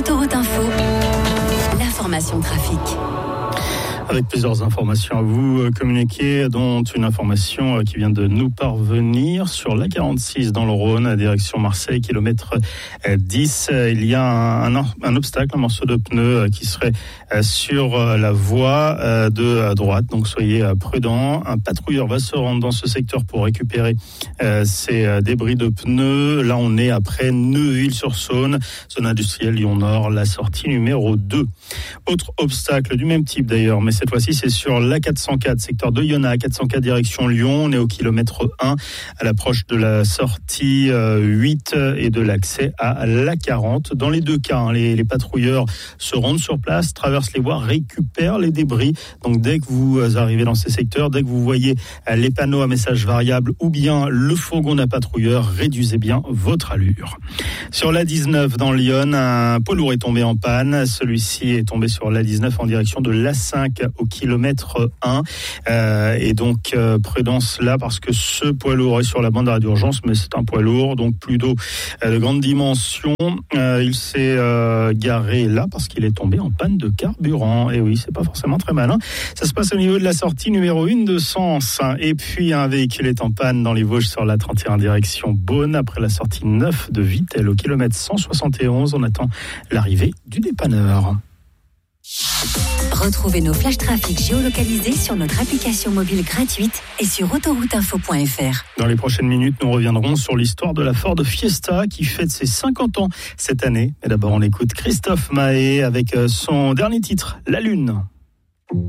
Autoroute Info, l'information trafic. Avec plusieurs informations à vous communiquer, dont une information qui vient de nous parvenir sur l'A46 dans le Rhône, à direction Marseille, kilomètre 10. Il y a un obstacle, un morceau de pneu qui serait sur la voie de droite, donc soyez prudents. Un patrouilleur va se rendre dans ce secteur pour récupérer ces débris de pneus. Là, on est après Neuville-sur-Saône, zone industrielle Lyon-Nord, la sortie numéro 2. Autre obstacle du même type d'ailleurs, mais cette fois-ci, c'est sur l'A404, secteur de Yonna, 404 direction Lyon. On est au kilomètre 1, à l'approche de la sortie 8 et de l'accès à l'A40. Dans les deux cas, les patrouilleurs se rendent sur place, traversent les voies, récupèrent les débris. Donc dès que vous arrivez dans ces secteurs, dès que vous voyez les panneaux à messages variables ou bien le fourgon d'un patrouilleur, réduisez bien votre allure. Sur l'A19 dans Lyon, un poids lourd est tombé en panne. Celui-ci est tombé sur l'A19 en direction de l'A5 au kilomètre 1. Et donc, prudence là, parce que ce poids lourd est sur la bande d'arrêt d'urgence, mais c'est un poids lourd, donc plus d'eau de grande dimension. Il s'est garé là parce qu'il est tombé en panne de carburant. Et oui, c'est pas forcément très malin. Ça se passe au niveau de la sortie numéro 1 de Sens. Et puis, un véhicule est en panne dans les Vosges sur la 31 direction Beaune, après la sortie 9 de Vittel au kilomètre 171. On attend l'arrivée du dépanneur. Retrouvez nos flash trafic géolocalisés sur notre application mobile gratuite et sur autorouteinfo.fr. Dans les prochaines minutes, nous reviendrons sur l'histoire de la Ford Fiesta qui fête ses 50 ans cette année. Mais d'abord, on écoute Christophe Maé avec son dernier titre, La Lune.